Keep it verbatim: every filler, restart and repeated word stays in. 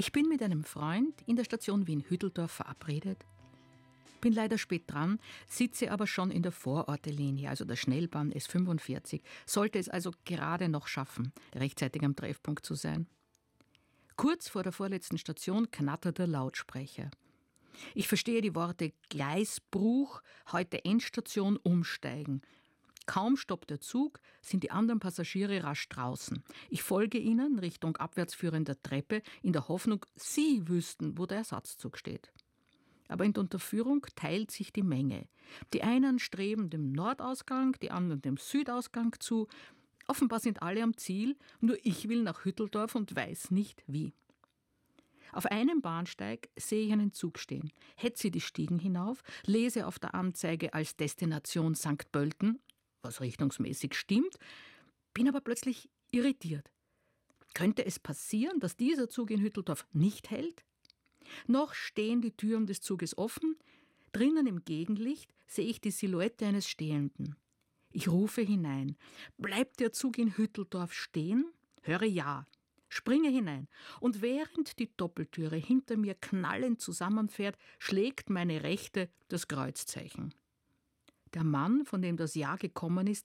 Ich bin mit einem Freund in der Station Wien-Hütteldorf verabredet. Bin leider spät dran, sitze aber schon in der Vorortelinie, also der Schnellbahn S fünfundvierzig, sollte es also gerade noch schaffen, rechtzeitig am Treffpunkt zu sein. Kurz vor der vorletzten Station knattert der Lautsprecher. Ich verstehe die Worte Gleisbruch, heute Endstation, umsteigen. Kaum stoppt der Zug, sind die anderen Passagiere rasch draußen. Ich folge ihnen Richtung abwärts führender Treppe in der Hoffnung, sie wüssten, wo der Ersatzzug steht. Aber in der Unterführung teilt sich die Menge. Die einen streben dem Nordausgang, die anderen dem Südausgang zu. Offenbar sind alle am Ziel, nur ich will nach Hütteldorf und weiß nicht wie. Auf einem Bahnsteig sehe ich einen Zug stehen, hetze die Stiegen hinauf, lese auf der Anzeige als Destination Sankt Pölten, was richtungsmäßig stimmt, bin aber plötzlich irritiert. Könnte es passieren, dass dieser Zug in Hütteldorf nicht hält? Noch stehen die Türen des Zuges offen, drinnen im Gegenlicht sehe ich die Silhouette eines Stehenden. Ich rufe hinein. Bleibt der Zug in Hütteldorf stehen? Höre ja. Springe hinein. Und während die Doppeltüre hinter mir knallend zusammenfährt, schlägt meine Rechte das Kreuzzeichen. Der Mann, von dem das Ja gekommen ist,